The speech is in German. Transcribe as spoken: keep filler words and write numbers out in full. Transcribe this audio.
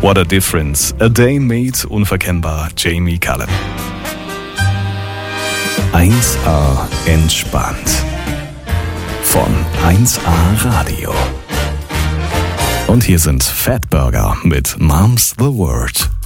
What a Difference. A Day Made, unverkennbar, Jamie Cullum. eins A entspannt. Von eins A Radio. Und hier sind Fatburger mit Mom's the Word.